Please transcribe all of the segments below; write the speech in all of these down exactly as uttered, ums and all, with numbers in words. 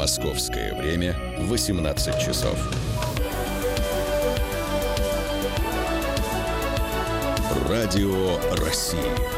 Московское время восемнадцать часов. Радио России.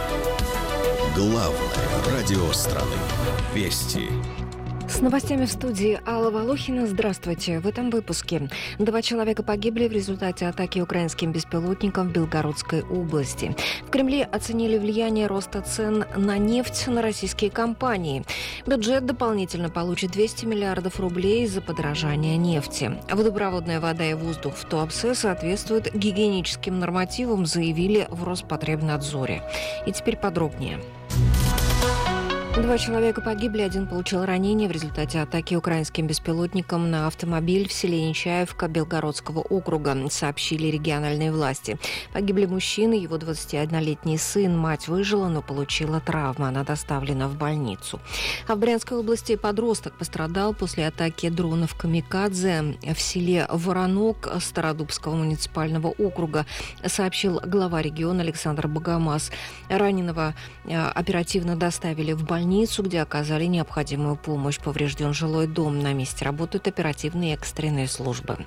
Главное радио страны. Вести. С новостями в студии Алла Волохина. Здравствуйте. В этом выпуске. Два человека погибли в результате атаки украинским беспилотником в Белгородской области. В Кремле оценили влияние роста цен на нефть на российские компании. Бюджет дополнительно получит двести миллиардов рублей из-за подорожания нефти. Водопроводная вода и воздух в Туапсе соответствуют гигиеническим нормативам, заявили в Роспотребнадзоре. И теперь подробнее. Два человека погибли, один получил ранение в результате атаки украинским беспилотником на автомобиль в селе Нечаевка Белгородского округа, сообщили региональные власти. Погибли мужчина, его двадцатиоднолетний сын, мать выжила, но получила травмы, она доставлена в больницу. А в Брянской области подросток пострадал после атаки дронов «Камикадзе» в селе Воронок Стародубского муниципального округа, сообщил глава региона Александр Богомаз. Раненого оперативно доставили в больницу, где оказали необходимую помощь. Поврежден жилой дом. На месте работают оперативные и экстренные службы.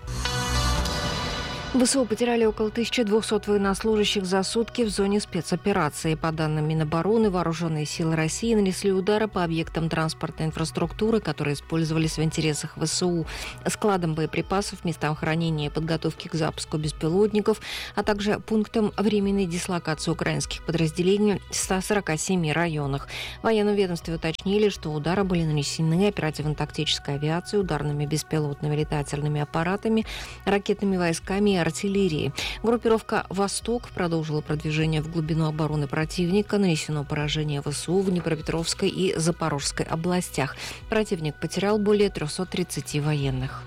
ВСУ потеряли около тысячи двухсот военнослужащих за сутки в зоне спецоперации. По данным Минобороны, вооруженные силы России нанесли удары по объектам транспортной инфраструктуры, которые использовались в интересах ВСУ, складам боеприпасов, местам хранения и подготовки к запуску беспилотников, а также пунктам временной дислокации украинских подразделений в ста сорока семи районах. В военном ведомстве уточнили, что удары были нанесены оперативно-тактической авиацией, ударными беспилотными летательными аппаратами, ракетными войсками и артиллерии. Группировка «Восток» продолжила продвижение в глубину обороны противника. Нанесено поражение ВСУ в Днепропетровской и Запорожской областях. Противник потерял более триста тридцать военных.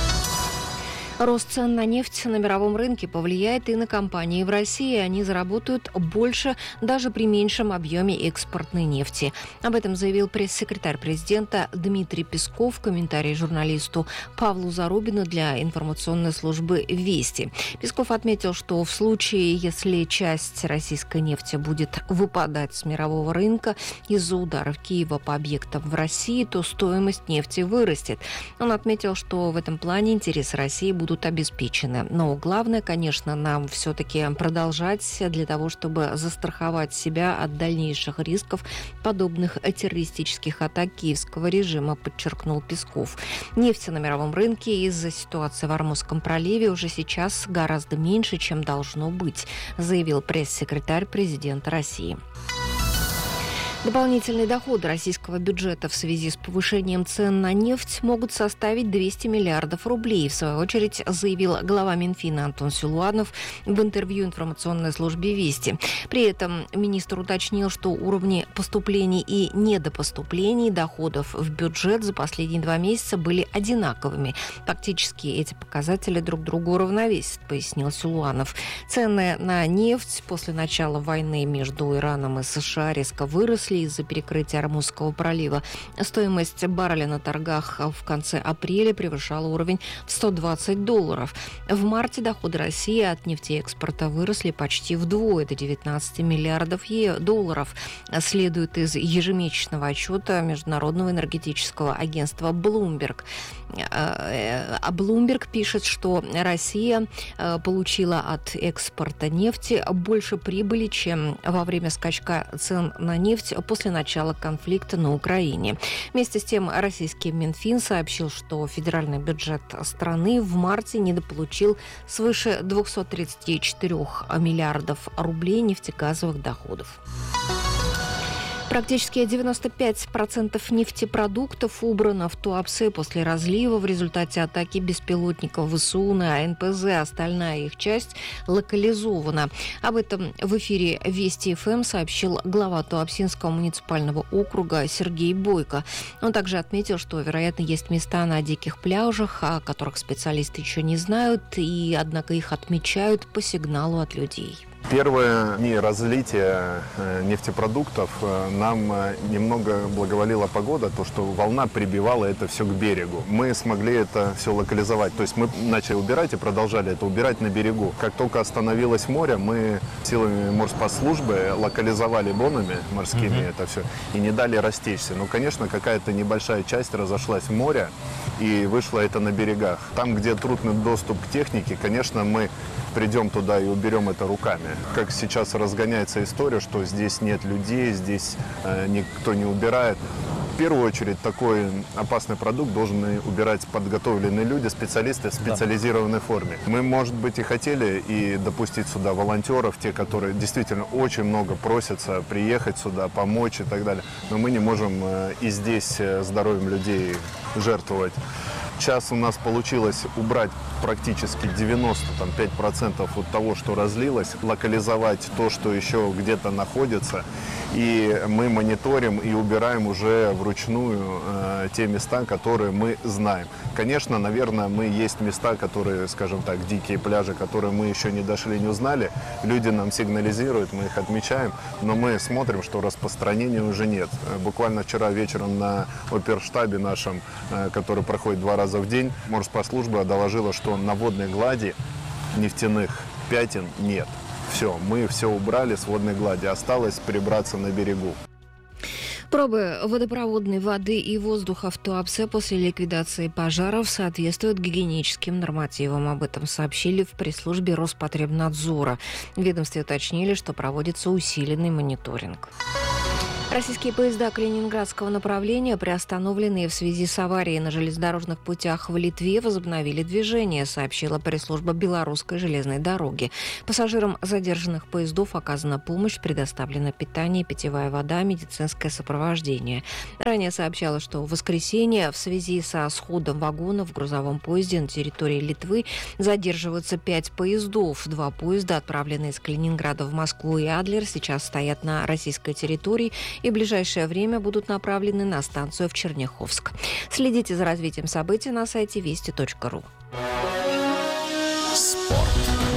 Рост цен на нефть на мировом рынке повлияет и на компании в России. Они заработают больше даже при меньшем объеме экспортной нефти. Об этом заявил пресс-секретарь президента Дмитрий Песков в комментарии журналисту Павлу Зарубину для информационной службы «Вести». Песков отметил, что в случае, если часть российской нефти будет выпадать с мирового рынка из-за ударов Киева по объектам в России, то стоимость нефти вырастет. Он отметил, что в этом плане интересы России будут будут обеспечены. Но главное, конечно, нам все-таки продолжать для того, чтобы застраховать себя от дальнейших рисков подобных террористических атак киевского режима, подчеркнул Песков. Нефти на мировом рынке из-за ситуации в Ормузском проливе уже сейчас гораздо меньше, чем должно быть, заявил пресс-секретарь президента России. Дополнительные доходы российского бюджета в связи с повышением цен на нефть могут составить двести миллиардов рублей. В свою очередь, заявил глава Минфина Антон Силуанов в интервью информационной службе «Вести». При этом министр уточнил, что уровни поступлений и недопоступлений доходов в бюджет за последние два месяца были одинаковыми. Фактически эти показатели друг другу уравновесят, пояснил Силуанов. Цены на нефть после начала войны между Ираном и США резко выросли из-за перекрытия Ормузского пролива. Стоимость барреля на торгах в конце апреля превышала уровень в сто двадцать долларов. В марте доходы России от нефтеэкспорта выросли почти вдвое, до девятнадцати миллиардов долларов. Следует из ежемесячного отчета Международного энергетического агентства Bloomberg. А Bloomberg пишет, что Россия получила от экспорта нефти больше прибыли, чем во время скачка цен на нефть после начала конфликта на Украине. Вместе с тем, российский Минфин сообщил, что федеральный бюджет страны в марте недополучил свыше двухсот тридцати четырёх миллиардов рублей нефтегазовых доходов. Практически девяносто пять процентов нефтепродуктов убрано в Туапсе после разлива в результате атаки беспилотников ВСУ на эн пэ зэ. Остальная их часть локализована. Об этом в эфире Вести эф эм сообщил глава Туапсинского муниципального округа Сергей Бойко. Он также отметил, что, вероятно, есть места на диких пляжах, о которых специалисты еще не знают, и, однако, их отмечают по сигналу от людей. Первые дни разлития нефтепродуктов нам немного благоволила погода, то, что волна прибивала это все к берегу. Мы смогли это все локализовать, то есть мы начали убирать и продолжали это убирать на берегу. Как только остановилось море, мы силами морспослужбы локализовали бонами морскими mm-hmm. это все и не дали растечься. Но, конечно, какая-то небольшая часть разошлась в море и вышло это на берегах. Там, где трудный доступ к технике, конечно, мы придем туда и уберем это руками. Как сейчас разгоняется история, что здесь нет людей, здесь э, никто не убирает. В первую очередь такой опасный продукт должны убирать подготовленные люди, специалисты в специализированной форме. Мы, может быть, и хотели и допустить сюда волонтеров, те, которые действительно очень много просятся приехать сюда, помочь и так далее. Но мы не можем и здесь здоровьем людей жертвовать. Сейчас у нас получилось убрать практически девяносто пять процентов от того, что разлилось, локализовать то, что еще где-то находится. И мы мониторим и убираем уже вручную э, те места, которые мы знаем. Конечно, наверное, мы есть места, которые, скажем так, дикие пляжи, которые мы еще не дошли, не узнали. Люди нам сигнализируют, мы их отмечаем, но мы смотрим, что распространения уже нет. Буквально вчера вечером на оперштабе нашем, э, который проходит два раза в день, морспослужба доложила, что на водной глади нефтяных пятен нет. Все, мы все убрали с водной глади, осталось прибраться на берегу. Пробы водопроводной воды и воздуха в Туапсе после ликвидации пожаров соответствуют гигиеническим нормативам. Об этом сообщили в пресс-службе Роспотребнадзора. В ведомстве уточнили, что проводится усиленный мониторинг. Российские поезда калининградского направления, приостановленные в связи с аварией на железнодорожных путях в Литве, возобновили движение, сообщила пресс-служба Белорусской железной дороги. Пассажирам задержанных поездов оказана помощь, предоставлено питание, питьевая вода, медицинское сопровождение. Ранее сообщалось, что в воскресенье в связи со сходом вагонов в грузовом поезде на территории Литвы задерживаются пять поездов. Два поезда, отправленные из Калининграда в Москву и Адлер, сейчас стоят на российской территории и в ближайшее время будут направлены на станцию в Черняховск. Следите за развитием событий на сайте вести точка ру. Спорт.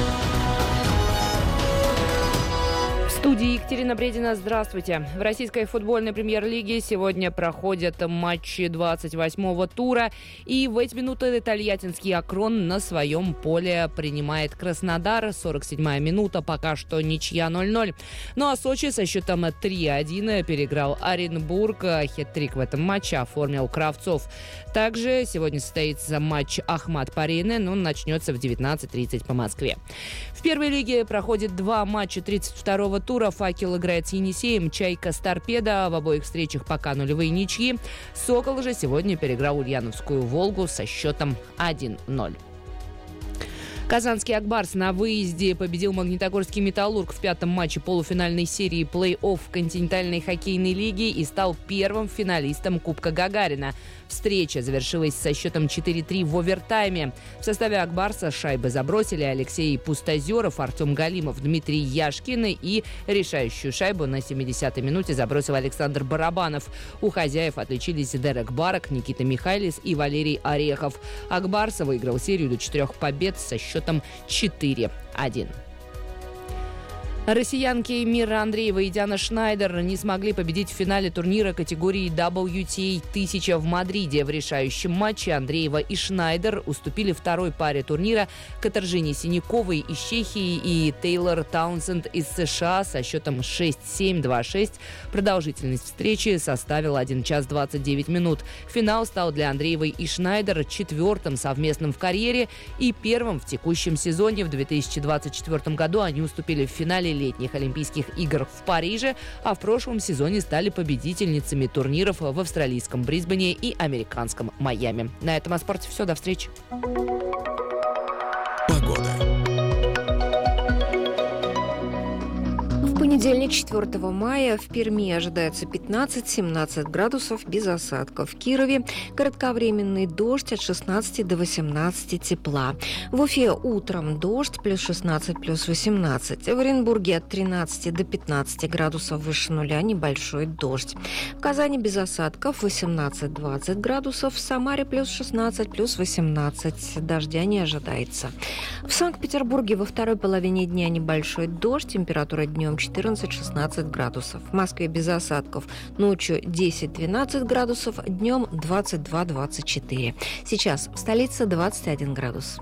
В студии Екатерина Бредина. Здравствуйте. В российской футбольной премьер-лиге сегодня проходят матчи двадцать восьмого тура. И в эти минуты тольяттинский Акрон на своем поле принимает Краснодар. сорок седьмая минута, пока что ничья ноль ноль. Ну а Сочи со счетом три один переиграл Оренбург. Хет-трик в этом матче оформил Кравцов. Также сегодня состоится матч Ахмат-Парене, но он начнется в девятнадцать тридцать по Москве. В первой лиге проходит два матча тридцать второго тура. «Факел» играет с «Енисеем», «Чайка» с «Торпедо». В обоих встречах пока нулевые ничьи. «Сокол» же сегодня переиграл Ульяновскую «Волгу» со счетом один ноль. Казанский «Акбарс» на выезде победил Магнитогорский «Металлург» в пятом матче полуфинальной серии плей-офф континентальной хоккейной лиги и стал первым финалистом Кубка Гагарина. Встреча завершилась со счетом четыре три в овертайме. В составе «Акбарса» шайбы забросили Алексей Пустозеров, Артем Галимов, Дмитрий Яшкин, и решающую шайбу на семидесятой минуте забросил Александр Барабанов. У хозяев отличились Дерек Барак, Никита Михайлис и Валерий Орехов. «Акбарс» выиграл серию до четырех побед со счетом четыре один. Россиянки Мира Андреева и Диана Шнайдер не смогли победить в финале турнира категории дабл ю ти эй тысяча в Мадриде. В решающем матче Андреева и Шнайдер уступили второй паре турнира Катаржине Синяковой из Чехии и Тейлор Таунсенд из США со счетом шесть семь два шесть. Продолжительность встречи составила один час двадцать девять минут. Финал стал для Андреевой и Шнайдер четвертым совместным в карьере и первым в текущем сезоне. В две тысячи двадцать четвёртом году они уступили в финале летних Олимпийских игр в Париже, а в прошлом сезоне стали победительницами турниров в австралийском Брисбене и американском Майами. На этом о спорте все. До встречи. Погода. В понедельник Понедельник, четвёртого мая. В Перми ожидается пятнадцать-семнадцать градусов без осадков. В Кирове кратковременный дождь от шестнадцати до восемнадцати тепла. В Уфе утром дождь плюс шестнадцать, плюс восемнадцать. В Оренбурге от тринадцати до пятнадцати градусов выше нуля небольшой дождь. В Казани без осадков восемнадцать-двадцать градусов. В Самаре плюс шестнадцать, плюс восемнадцать. Дождя не ожидается. В Санкт-Петербурге во второй половине дня небольшой дождь. Температура днем четырнадцать-шестнадцать градусов. В Москве без осадков. Ночью десять-двенадцать градусов, днем двадцать два - двадцать четыре. Сейчас в столице двадцать один градус.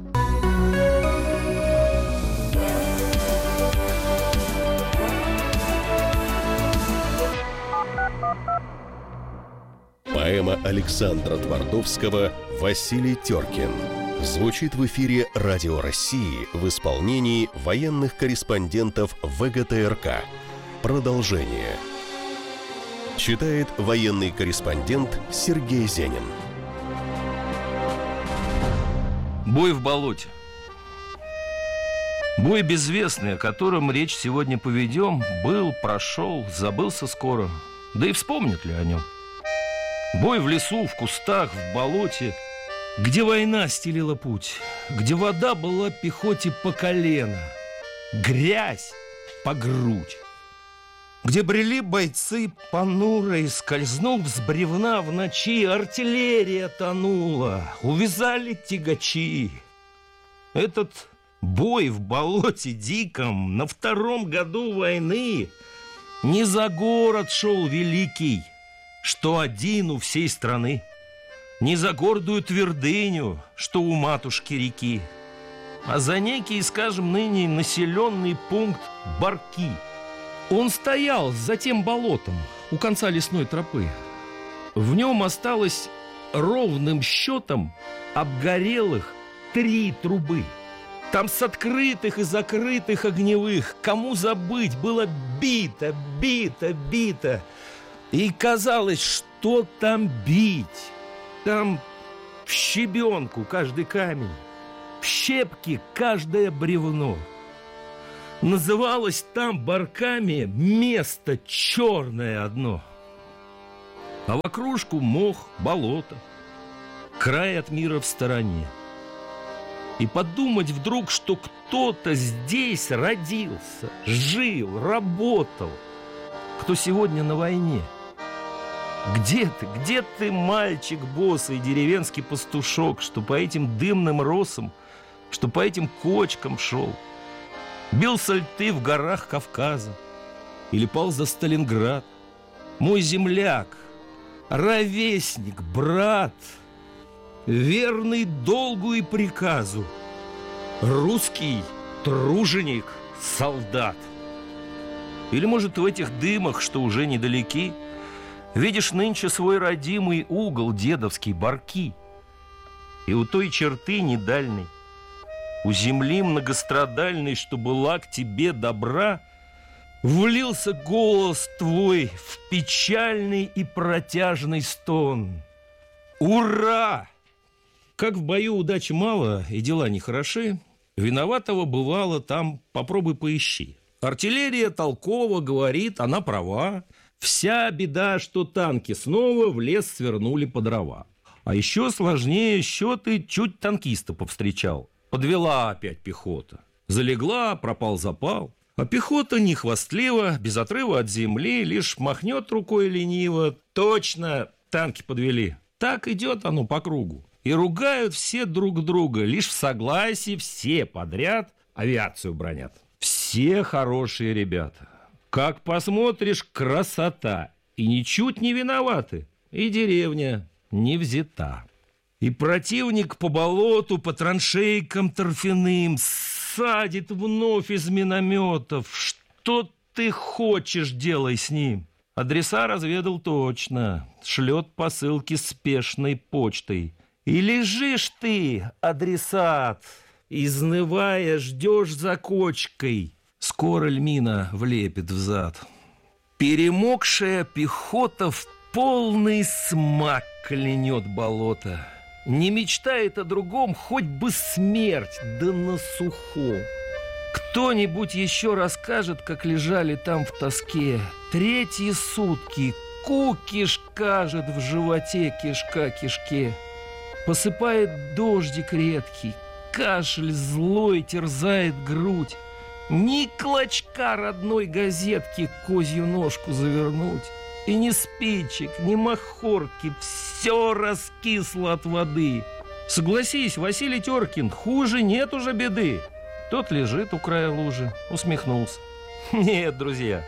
Поэма Александра Твардовского «Василий Теркин» звучит в эфире Радио России в исполнении военных корреспондентов вэ гэ тэ эр ка. Продолжение. Читает военный корреспондент Сергей Зенин. Бой в болоте. Бой безвестный, о котором речь сегодня поведем, был, прошел, забылся скоро. Да и вспомнят ли о нем? Бой в лесу, в кустах, в болоте, где война стелила путь, где вода была пехоте по колено, грязь по грудь, где брели бойцы понуро, и скользнув с бревна в ночи, артиллерия тонула, увязали тягачи. Этот бой в болоте диком на втором году войны не за город шел великий, что один у всей страны, не за гордую твердыню, что у матушки реки, а за некий, скажем, ныне населенный пункт Барки. Он стоял за тем болотом у конца лесной тропы. В нем осталось ровным счетом обгорелых три трубы. Там с открытых и закрытых огневых, кому забыть, было бито, бито, бито. И казалось, что там бить. Там в щебенку каждый камень, в щепки каждое бревно. Называлось там Барками место черное одно. А вокружку мох, болото, край от мира в стороне. И подумать вдруг, что кто-то здесь родился, жил, работал, кто сегодня на войне. Где ты, где ты, мальчик босый, деревенский пастушок, что по этим дымным росам, что по этим кочкам шел? Бился ли ты в горах Кавказа или пал за Сталинград? Мой земляк, ровесник, брат, верный долгу и приказу, русский труженик, солдат. Или, может, в этих дымах, что уже недалеки, видишь нынче свой родимый угол дедовский Барки. И у той черты недальной, у земли многострадальной, что была к тебе добра, влился голос твой в печальный и протяжный стон. Ура! Как в бою удачи мало и дела нехороши, виноватого бывало там попробуй поищи. Артиллерия толково говорит, она права. Вся беда, что танки снова в лес свернули по дрова. А еще сложнее счеты чуть танкиста повстречал. Подвела опять пехота. Залегла, пропал запал. А пехота не хвастлива, без отрыва от земли, лишь махнет рукой лениво. Точно, танки подвели. Так идет оно по кругу. И ругают все друг друга, лишь в согласии все подряд авиацию бронят. Все хорошие ребята. Как посмотришь, красота. И ничуть не виноваты. И деревня не взята. И противник по болоту, по траншейкам торфяным садит вновь из минометов. Что ты хочешь, делай с ним. Адреса разведал точно. Шлет посылки спешной почтой. И лежишь ты, адресат, изнывая, ждешь за кочкой. Скоро льмина влепит взад. Перемокшая пехота в полный смак клянет болото. Не мечтает о другом, хоть бы смерть, да на сухом. Кто-нибудь еще расскажет, как лежали там в тоске. Третьи сутки кукиш кажет в животе кишка кишке. Посыпает дождик редкий, кашель злой терзает грудь. Ни клочка родной газетки козью ножку завернуть. И ни спичек, ни махорки, все раскисло от воды. Согласись, Василий Теркин, хуже нет уже беды. Тот лежит у края лужи, усмехнулся. Нет, друзья,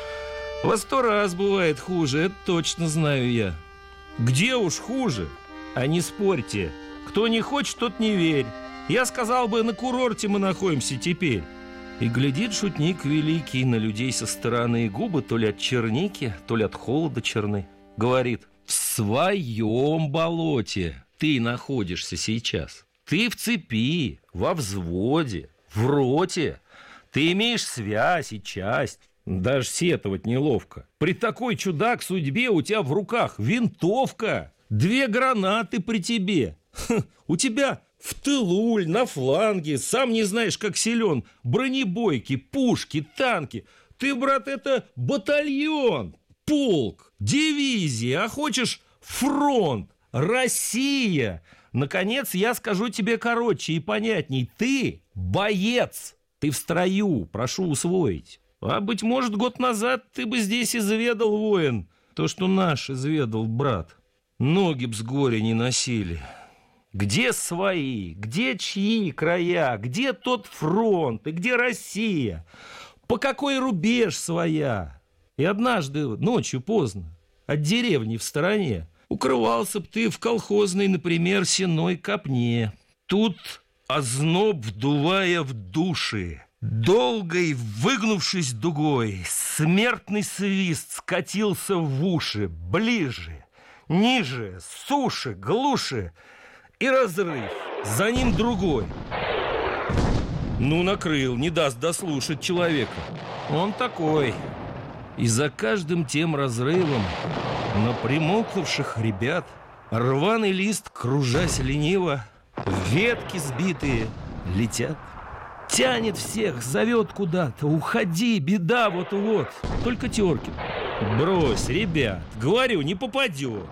во сто раз бывает хуже, это точно знаю я. Где уж хуже? А не спорьте. Кто не хочет, тот не верь. Я сказал бы, на курорте мы находимся теперь. И глядит шутник великий на людей со стороны, губы то ли от черники, то ли от холода черны. Говорит: в своем болоте ты находишься сейчас. Ты в цепи, во взводе, в роте. Ты имеешь связь и часть. Даже сетовать неловко. При такой чудак судьбе у тебя в руках винтовка. Две гранаты при тебе. Ха, у тебя в тылу, на фланге, сам не знаешь, как силен. Бронебойки, пушки, танки. Ты, брат, это батальон, полк, дивизия, а хочешь фронт, Россия. Наконец, я скажу тебе короче и понятней. Ты боец, ты в строю, прошу усвоить. А, быть может, год назад ты бы здесь изведал, воин, то, что наш изведал, брат. Ноги б с горя не носили. Где свои, где чьи края, где тот фронт и где Россия? По какой рубеж своя? И однажды ночью поздно, от деревни в стороне, укрывался б ты в колхозной, например, сеной копне. Тут озноб, вдувая в души, долгой, выгнувшись дугой, смертный свист скатился в уши, ближе, ниже, суше, глуше, и разрыв, за ним другой. Ну, накрыл, не даст дослушать человека. Он такой. И за каждым тем разрывом на примолкнувших ребят рваный лист, кружась лениво, ветки сбитые летят. Тянет всех, зовет куда-то. Уходи, беда вот-вот. Только Теркин: брось, ребят, говорю, не попадет.